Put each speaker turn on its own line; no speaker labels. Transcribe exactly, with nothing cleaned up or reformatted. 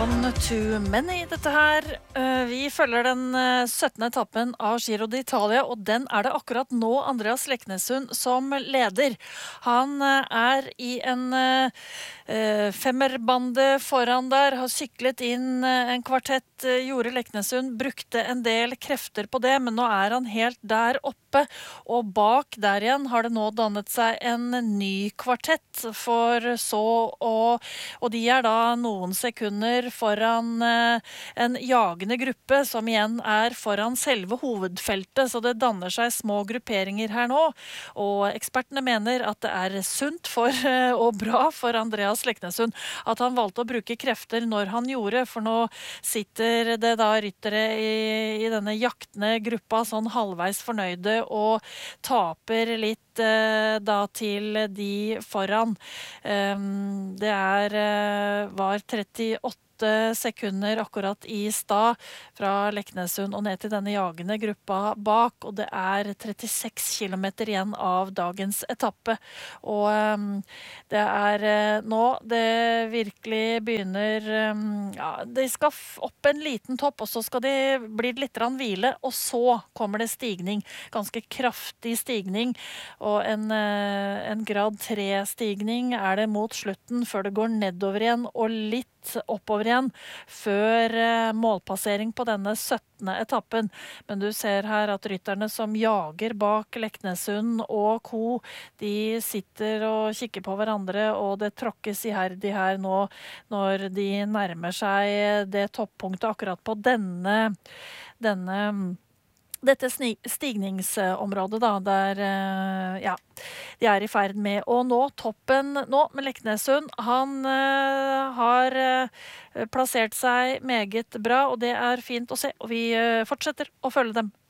One too many, dette her. Eh, Vi følger den eh, syttende etappen av Giro d'Italia, og den er det akkurat nå Andreas Leknessund som leder. Han eh, er i en eh, eh, femmerbande foran der, har syklet inn eh, en kvartett, eh, gjorde Leknessund, brukte en del krefter på det, men nå er han helt der oppe, og bak der igjen har det nå dannet seg en ny kvartett, for så å, og de er da noen sekunder foran eh, en jagende gruppe som igjen er foran selve hovedfeltet, så det danner seg små grupperinger her nå, og ekspertene mener at det er sunt for, eh, og bra for Andreas Leknessund at han valgte å bruke krefter når han gjorde, for nå sitter det da ryttere i, i denne jaktende gruppa sånn halvveis fornøyde og taper litt eh, da til de foran. Um, det er eh, var trettiåtte sekunder akkurat i stad fra Leknessund og ned til denne jagende gruppa bak, og det er trettiseks kilometer igjen av dagens etappe. Og um, det er uh, nå det virkelig begynner um, ja, de skal f- opp en liten topp, og så skal de bli litt grann hvile, og så kommer det stigning, ganske kraftig stigning, og en, uh, en grad tre stigning er det mot slutten, før det går nedover igjen, og litt oppover igjen, før eh, målpassering på denne syttende etappen. Men du ser her at rytterne som jager bak Leknessund og co, de sitter og kikker på hverandre, og det tråkkes iherdig her nå, når de nærmer seg det toppunktet akkurat på denne, denne dette sni- stigningsområdet da, der eh, ja, de er i ferd med å nå toppen nå med Leknessund. Han eh, har eh, plassert seg meget bra, og det er fint å se, og vi eh, fortsetter å følge dem